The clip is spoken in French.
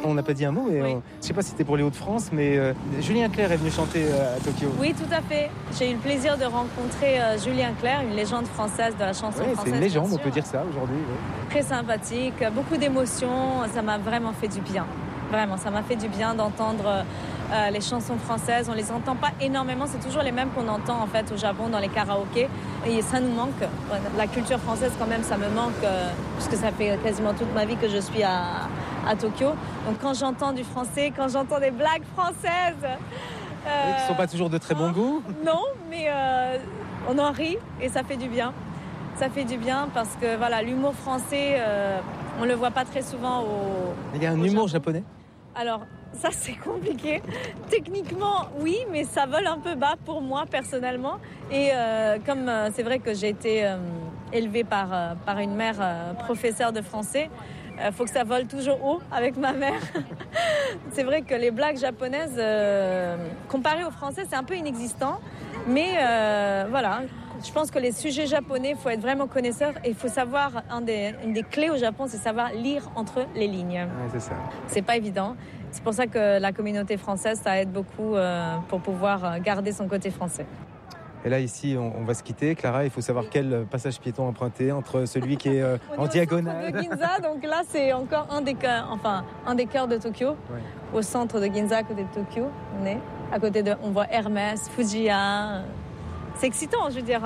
On n'a pas dit un mot, mais Oui. je ne sais pas si c'était pour les Hauts-de-France, mais Julien Clerc est venu chanter à Tokyo. Oui, tout à fait. J'ai eu le plaisir de rencontrer Julien Clerc, une légende française de la chanson Ouais, française. c'est une légende, bien on sûr. peut dire ça aujourd'hui. Ouais. Très sympathique, beaucoup d'émotions. Ça m'a vraiment fait du bien. Vraiment, ça m'a fait du bien d'entendre les chansons françaises. On les entend pas énormément. C'est toujours les mêmes qu'on entend en fait au Japon dans les karaokés. Et ça nous manque. La culture française quand même, ça me manque puisque ça fait quasiment toute ma vie que je suis à Tokyo. Donc quand j'entends du français, quand j'entends des blagues françaises, Qui ne sont pas toujours de très bon goût. non, mais on en rit et ça fait du bien. Ça fait du bien parce que voilà, l'humour français, on le voit pas très souvent Il y a un au humour Japon. japonais. Alors, ça c'est compliqué. Techniquement, oui, mais ça vole un peu bas pour moi personnellement. Et comme c'est vrai que j'ai été élevée par une mère professeure de français, faut que ça vole toujours haut avec ma mère. C'est vrai que les blagues japonaises, comparées au français, c'est un peu inexistant. Mais voilà, je pense que les sujets japonais, il faut être vraiment connaisseur et il faut savoir, une des clés au Japon, c'est savoir lire entre les lignes. Ouais, c'est ça. C'est pas évident. C'est pour ça que la communauté française, ça aide beaucoup pour pouvoir garder son côté français. Et là, ici, on va se quitter. Clara, il faut savoir quel passage piéton emprunter entre celui qui est On en est diagonale. au centre de Ginza, donc là, c'est encore un des cœurs de Tokyo. Ouais. Au centre de Ginza, à côté de Tokyo, on voit Hermès, Fujiya. C'est excitant, je veux dire.